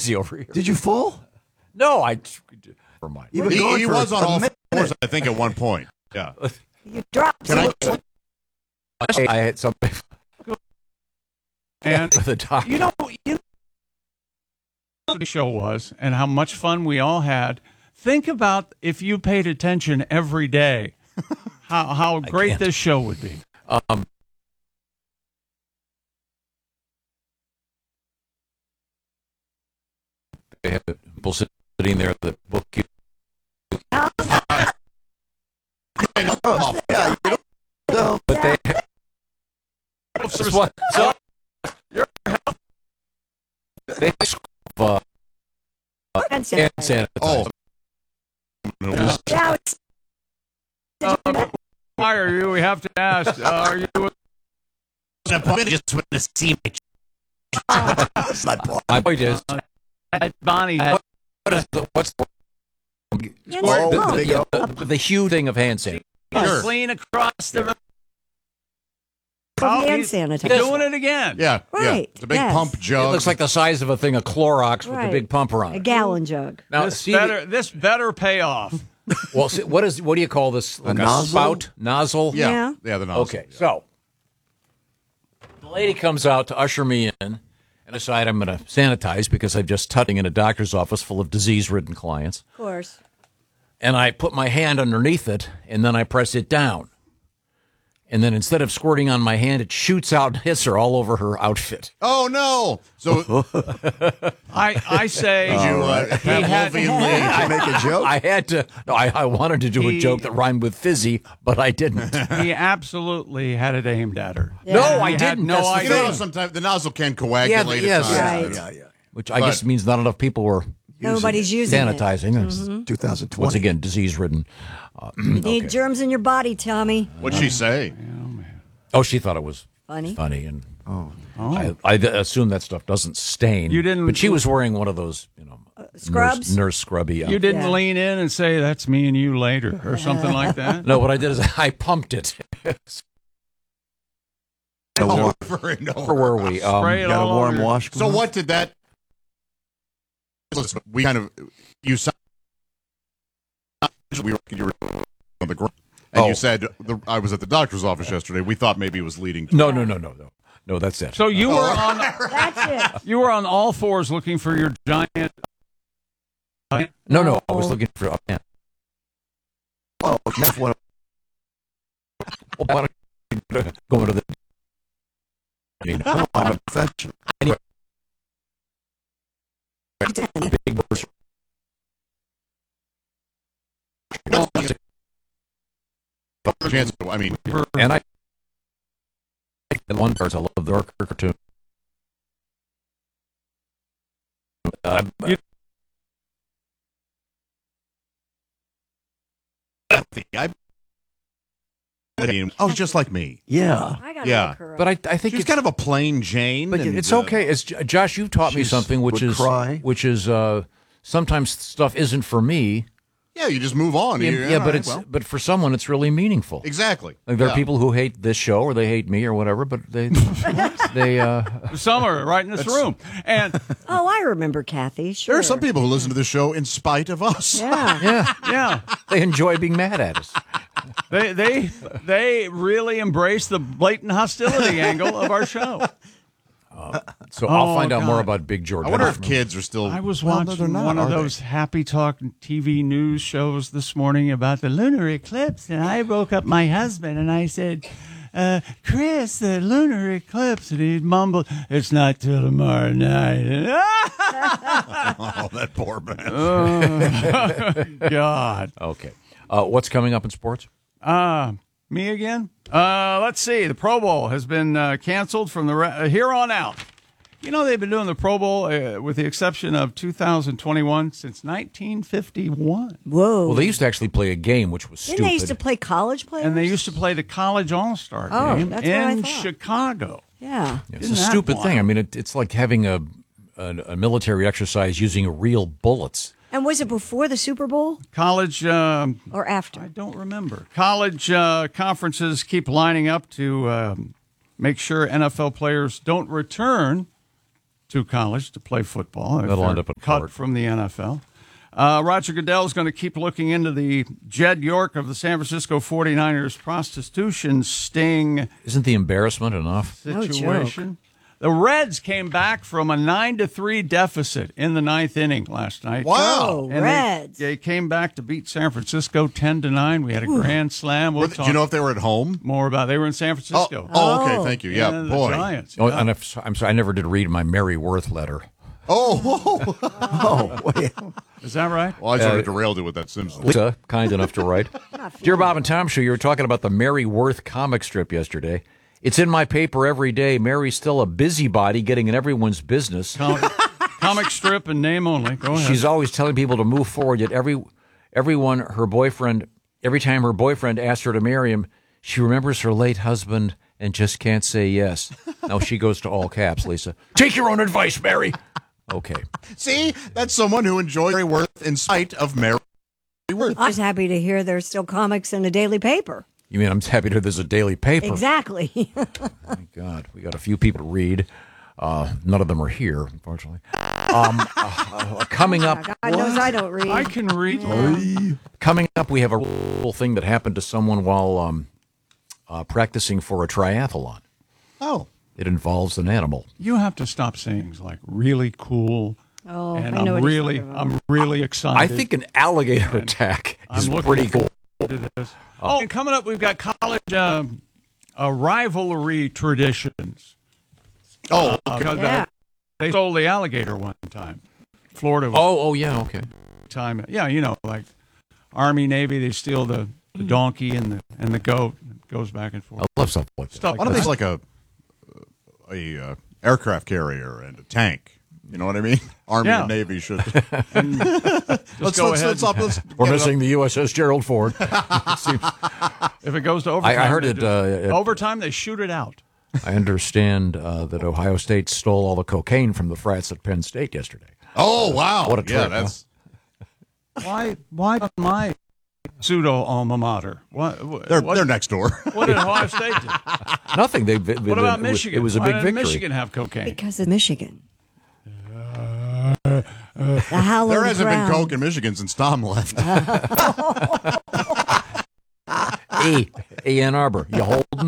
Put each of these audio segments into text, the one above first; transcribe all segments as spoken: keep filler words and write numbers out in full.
crazy over here. Did you fall? No, I. Never mind. You've been He, going he for was a on all minute. fours, I think, at one point. Yeah. You dropped Can I? I had something. And the doc. you know, you know what the show was and how much fun we all had. Think about if you paid attention every day, how how great can't. this show would be. Um, they have people sitting there that book you. Oh, yeah, you know, But they. This one, so, they uh, Hand hand sanitizer. sanitizer. Oh. Now it's Uh, why are you? We have to ask. Uh, are you? Just want to see that's not Paul. My point is, Bonnie? what is the, what's the, Yes, Oh, the, no. the big O. the, the huge thing of hand sanitizer? Sure. Clean across the room. From Oh, hand he's sanitizer. doing it again. Yeah. Yeah. Right, It's a big yes. pump It jug. looks like the size of a thing of Clorox with Right. a big pumper on A it. gallon jug. Now, This see, better. This better pay off. well, see, what is what do you call this? Like a, nozzle? spout nozzle? yeah. Yeah. Yeah, the nozzle. Okay, so the lady comes out to usher me in and decide I'm going to sanitize because I'm just tutting in a doctor's office full of disease-ridden clients. Of course. And I put my hand underneath it, and then I press it down. And then instead of squirting on my hand, it shoots out and hits her all over her outfit. Oh, no. So I I say did you uh, had- Pavlovian Did you make a joke? I had to. No, I, I wanted to do He- a joke that rhymed with fizzy, but I didn't. he absolutely had it aimed at her. No, I He had didn't. no That's the You know, idea. thing. sometimes the nozzle can coagulate Yeah, at yes. times. Right. Yeah, yeah. Which I But- guess means not enough people were Nobody's using sanitizing. it. It's, twenty twenty. once again, disease-ridden. Uh, You need germs in your body, Tommy. What'd she say? oh, she thought it was Funny. funny, and Oh. I, I d- assume that stuff doesn't stain. You didn't- but she was wearing one of those, you know, scrubs? nurse, nurse scrubby. You didn't Yeah. lean in and say, "That's me and you later," or something like that. No, what I did is I pumped it. A warm, Very no. Where were we? Um, Spray it got a all warm over. wash. So what did that? Listen, we kind of you said we were you were on the ground, and Oh. you said the, I was at the doctor's office yesterday. We thought maybe it was leading. No, no, no, no, no, no. That's it. So you were on That's it. you were on all fours looking for your giant. no, no. I was looking for. Uh, Oh, enough one. why don't you go to the. I mean, I'm a professional. big burst. Chance. I mean, And I. And one part, I love the cartoon. Uh, I. I mean, oh, just like me. Yeah. I gotta Yeah. look her up. but I, I think She's it's kind of a plain Jane. But and, it's uh, okay. It's Josh. You've taught me She's- something, which would is cry. which is uh, sometimes stuff isn't for me. Yeah, you just move on. Yeah, You're- yeah, all but right, it's well, but for someone, it's really meaningful. exactly. Like there Yeah. are people who hate this show or they hate me or whatever, but they they uh, Some are right in this room, and Oh, I remember Kathy. Sure. There are some people who listen to this show in spite of us. Yeah. yeah yeah, they enjoy being mad at us. they they they really embrace the blatant hostility angle of our show. So I'll Oh, find out more God. about Big George. I wonder if kids are still. I was Well, no, watching they're not, one of are they? those happy talk T V news shows this morning about the lunar eclipse, and I woke up my husband and I said, uh, "Chris, the lunar eclipse," and he mumbled, "It's not till tomorrow night." Oh, that poor man. God, Okay, uh, what's coming up in sports? uh, me again? Uh, let's see. The Pro Bowl has been uh, canceled from the re- uh, here on out. You know, they've been doing the Pro Bowl, uh, with the exception of two thousand twenty-one, since nineteen fifty-one. Whoa. Well, they used to actually play a game, which was Didn't stupid. they used to play college players? And they used to play the College All-Star Oh, game that's what I in thought. Chicago. Yeah. It's Isn't a that stupid wild? thing. I mean, it, it's like having a, a a military exercise using real bullets. And was it before the Super Bowl College, um, or I after? don't remember. College uh, conferences keep lining up to um, make sure N F L players don't return to college to play football. if That'll they're end up in cut court. from the N F L. Uh, Roger Goodell is going to keep looking into the Jed York of the San Francisco forty-niners prostitution sting Isn't the embarrassment enough? No situation. The Reds came back from a nine to three deficit in the ninth inning last night. Wow. Oh, And Reds. They, they came back to beat San Francisco ten to nine. We had a grand slam. We'll Were they- talk Do you know if they were at home? more about. They were in San Oh, Francisco. oh, okay. Oh. Thank you. Yeah, And boy. The Giants. Oh, yeah. and if, I'm sorry, I never did read my Mary Worth letter. Oh, Oh, wait. Is that right? well, I sort Uh, of derailed it with that Simpsons. Lisa, kind enough to write. Dear Bob and Tom Show, you were talking about the Mary Worth comic strip yesterday. It's in my paper every day. Mary's still a busybody getting in everyone's business. Com- comic strip and name only. Go ahead. She's always telling people to move forward, yet every everyone, her boyfriend, every time her boyfriend asks her to marry him, she remembers her late husband and just can't say yes. Now she goes to all caps, Lisa. Take your own advice, Mary. Okay. See, that's someone who enjoys Mary Worth in spite of Mary Worth. I was happy to hear there's still comics in the daily paper. You mean I'm happy to there's a daily paper. Exactly. Thank God. We got a few people to read. Uh, none of them are here, unfortunately. Um, uh, uh, coming up, God knows I don't read. I can read. coming up, we have a cool thing that happened to someone while um, uh, practicing for a triathlon. Oh. It involves an animal. You have to stop saying things like really cool. Oh, and I know I'm what he's really, talking about. I'm really excited. I think an alligator attack I'm is looking pretty cool. to this. Oh, and coming up, we've got college um, uh, rivalry traditions. Oh, Uh, okay. Yeah. They stole the alligator one time. Florida was Oh, oh yeah, okay. time. Yeah, you know, like Army, Navy, they steal the, the donkey and the and the goat. It goes back and forth. I love stuff like that. Stuff Why like don't that. they like a a uh, aircraft carrier and a tank? You know what I mean? Army Yeah. and Navy should. Just let's go let's, ahead. let's, up, let's We're get it missing up. the U S S Gerald Ford. If it goes to overtime, I heard they it, just- uh, it- overtime, they shoot it out. I understand uh, that Ohio State stole all the cocaine from the frats at Penn State yesterday. Oh wow! What a yeah, trick, that's Why? Why not my pseudo alma mater? What? What, they're what, they're next door. what did Ohio State do? Nothing. They, they, What about it was- Michigan? It was a Why big did victory. Michigan have cocaine? Because of Michigan. the hallowed There hasn't ground. been coke in Michigan since Tom left. A, A Ann Arbor. You holding?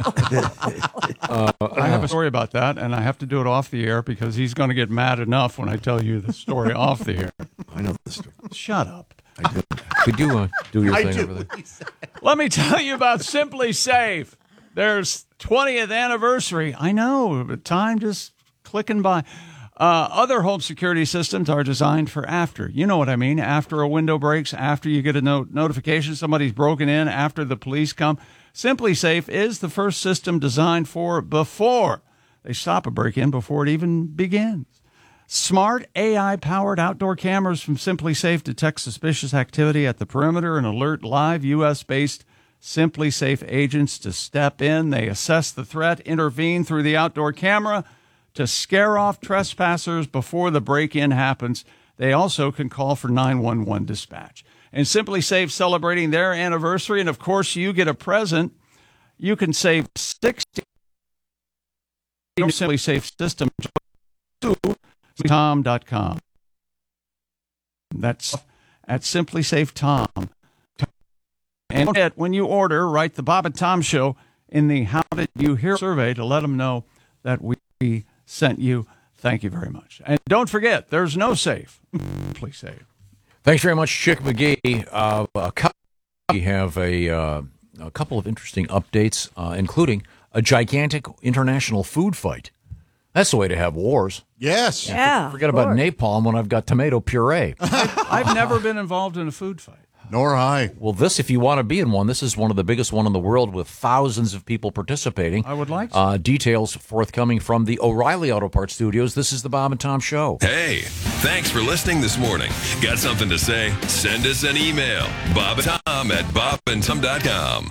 I have a story about that, and I have to do it off the air because he's going to get mad enough when I tell you the story off the air. I know this story. Shut up. I do. Could you uh, do your I thing do. over there? Let me tell you about Simply Safe. There's twentieth anniversary. I know, but time just clicking by. Uh, other home security systems are designed for after. You know what I mean? After a window breaks, after you get a no- notification somebody's broken in, after the police come. Simply Safe is the first system designed for before. They stop a break-in before it even begins. Smart A I-powered outdoor cameras from Simply Safe detect suspicious activity at the perimeter and alert live U S-based Simply Safe agents to step in. They assess the threat, intervene through the outdoor camera to scare off trespassers before the break-in happens. They also can call for nine one one dispatch. And Simply Safe celebrating their anniversary, and of course you get a present. You can save sixty Simply Safe system to tom dot com. That's at Simply Safe Tom. And when you order, write the Bob and Tom Show in the How Did You Hear survey to let them know that we sent you. Thank you very much. And don't forget, there's no safe. Please save. Thanks very much, Chick McGee. Uh, a couple, we have a, uh, a couple of interesting updates, uh, including a gigantic international food fight. That's the way to have wars. Yes. Yeah. Forget of about course. napalm when I've got tomato puree. I've never been involved in a food fight. Nor I. Well, this, if you want to be in one, this is one of the biggest one in the world with thousands of people participating. I would like to. Uh, details forthcoming from the O'Reilly Auto Parts Studios. This is the Bob and Tom Show. Hey, thanks for listening this morning. Got something to say? Send us an email. Bob and Tom at bob and tom dot com.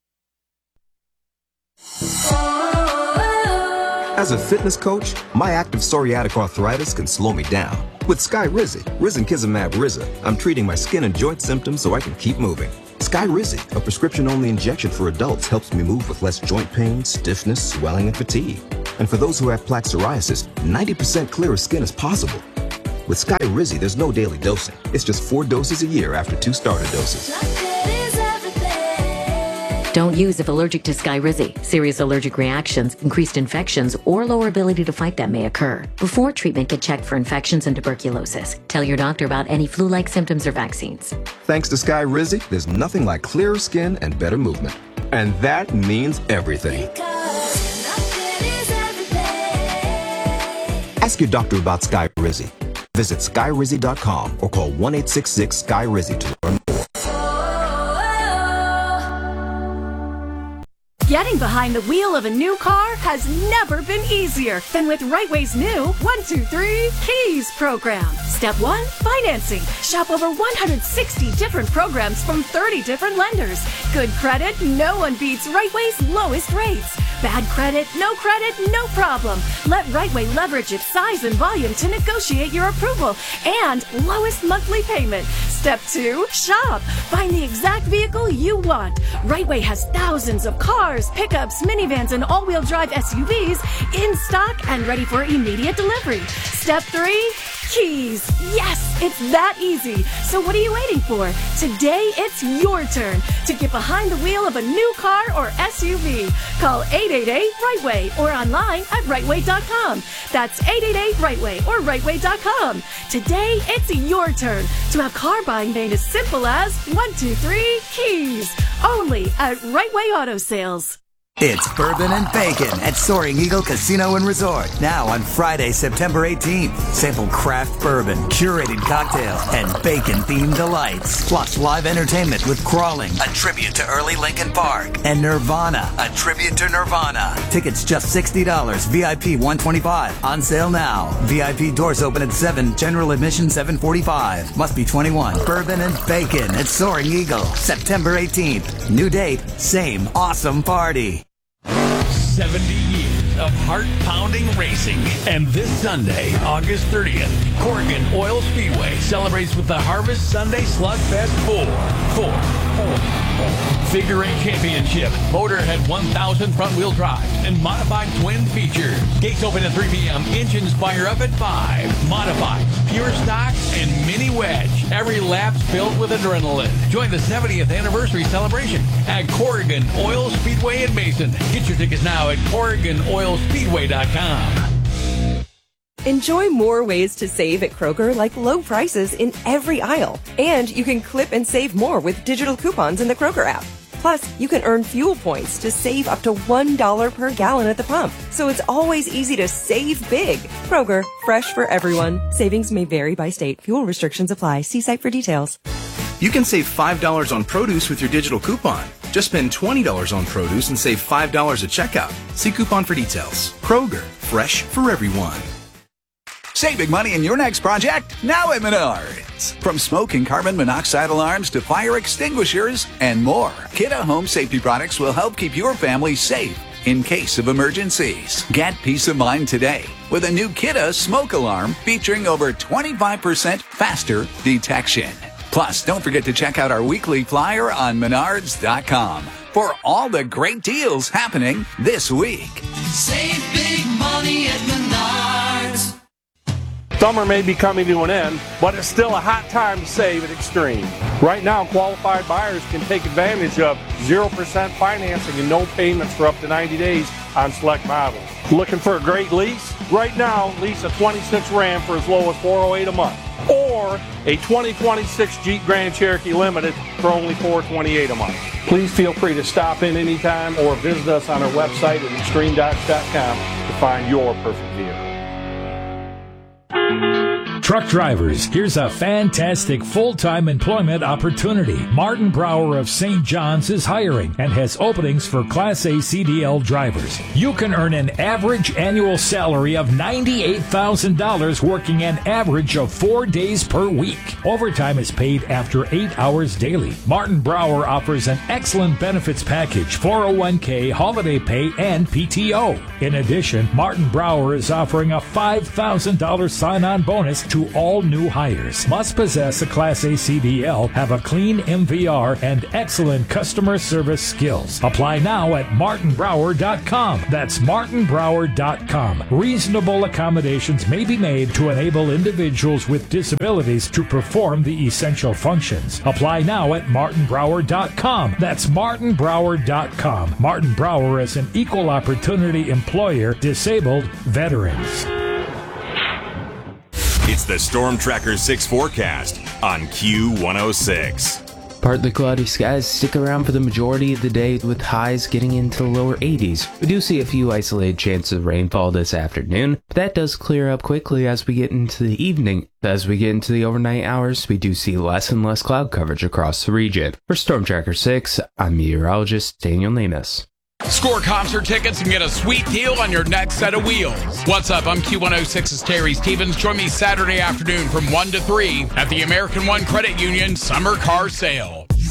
As a fitness coach, my active psoriatic arthritis can slow me down. With Skyrizi, Risankizumab Riza, I'm treating my skin and joint symptoms so I can keep moving. Skyrizi, a prescription-only injection for adults, helps me move with less joint pain, stiffness, swelling, and fatigue. And for those who have plaque psoriasis, ninety percent clearer skin is possible. With Skyrizi, there's no daily dosing. It's just four doses a year after two starter doses. Don't use if allergic to Skyrizi. Serious allergic reactions, increased infections, or lower ability to fight them may occur. Before treatment, get checked for infections and tuberculosis. Tell your doctor about any flu-like symptoms or vaccines. Thanks to Skyrizi, there's nothing like clearer skin and better movement. And that means everything. Ask your doctor about Skyrizi. Visit Skyrizi dot com or call one eight six six Sky Rizi to learn more. Getting behind the wheel of a new car has never been easier than with Rightway's new one two three Keys program. Step one, financing. Shop over one hundred sixty different programs from thirty different lenders. Good credit, no one beats Rightway's lowest rates. Bad credit, no credit, no problem. Let Rightway leverage its size and volume to negotiate your approval and lowest monthly payment. Step two, shop. Find the exact vehicle you want. Rightway has thousands of cars, pickups, minivans, and all-wheel drive S U Vs in stock and ready for immediate delivery. Step three, Keys. Yes, it's that easy. So what are you waiting for? Today, it's your turn to get behind the wheel of a new car or S U V. Call eight eight eight Rightway or online at Rightway dot com. That's eight eight eight Rightway or Rightway dot com. Today, it's your turn to have car buying made as simple as one two three Keys. Only at Rightway Auto Sales. It's Bourbon and Bacon at Soaring Eagle Casino and Resort. Now on Friday, September eighteenth. Sample craft bourbon, curated cocktails, and bacon-themed delights. Plus live entertainment with Crawling, a tribute to early Linkin Park, and Nirvana, a tribute to Nirvana. Tickets just sixty dollars, V I P one hundred twenty-five dollars. On sale now. V I P doors open at seven, general admission seven forty-five. Must be twenty-one. Bourbon and Bacon at Soaring Eagle, September eighteenth. New date, same awesome party. seventy years of heart-pounding racing. And this Sunday, August thirtieth, Corrigan Oil Speedway celebrates with the Harvest Sunday Slugfest four. Four. Figure eight championship, Motorhead one thousand front-wheel drive, and modified twin features. Gates open at three p.m. Engines fire up at five. Modified, pure stock, and mini wedge. Every lap's filled with adrenaline. Join the seventieth anniversary celebration at Corrigan Oil Speedway in Mason. Get your tickets now at Corrigan Oil Speedway dot com. Enjoy more ways to save at Kroger, like low prices in every aisle. And you can clip and save more with digital coupons in the Kroger app. Plus, you can earn fuel points to save up to one dollar per gallon at the pump. So it's always easy to save big. Kroger, fresh for everyone. Savings may vary by state. Fuel restrictions apply. See site for details. You can save five dollars on produce with your digital coupon. Just spend twenty dollars on produce and save five dollars at checkout. See coupon for details. Kroger, fresh for everyone. Saving money in your next project? Now at Menards. From smoke and carbon monoxide alarms to fire extinguishers and more, Kidde Home Safety Products will help keep your family safe in case of emergencies. Get peace of mind today with a new Kidde smoke alarm featuring over twenty-five percent faster detection. Plus, don't forget to check out our weekly flyer on Menards dot com for all the great deals happening this week. Save big money at Menards. Summer may be coming to an end, but it's still a hot time to save at Extreme. Right now, qualified buyers can take advantage of zero percent financing and no payments for up to ninety days on select models. Looking for a great lease? Right now, lease a twenty-six Ram for as low as four oh eight a month. Or a twenty twenty-six Jeep Grand Cherokee Limited for only four twenty-eight a month. Please feel free to stop in anytime or visit us on our website at extreme dodge dot com to find your perfect vehicle. Truck drivers, here's a fantastic full-time employment opportunity. Martin Brower of Saint John's is hiring and has openings for Class A C D L drivers. You can earn an average annual salary of ninety-eight thousand dollars working an average of four days per week. Overtime is paid after eight hours daily. Martin Brower offers an excellent benefits package, four oh one k, holiday pay, and P T O. In addition, Martin Brower is offering a five thousand dollars sign-on bonus to to all new hires. Must possess a Class A C D L, have a clean M V R, and excellent customer service skills. Apply now at martin brower dot com. That's martin brower dot com. Reasonable accommodations may be made to enable individuals with disabilities to perform the essential functions. Apply now at martin brower dot com. That's martin brower dot com. Martin Brower is an equal opportunity employer, disabled veterans. It's the Storm Tracker six forecast on Q one oh six. Partly cloudy skies stick around for the majority of the day, with highs getting into the lower eighties. We do see a few isolated chances of rainfall this afternoon, but that does clear up quickly as we get into the evening. As we get into the overnight hours, we do see less and less cloud coverage across the region. For Storm Tracker six, I'm meteorologist Daniel Namus. Score concert tickets and get a sweet deal on your next set of wheels. What's up? I'm Q one oh six's Terry Stevens. Join me Saturday afternoon from one to three at the American One Credit Union Summer Car Sale.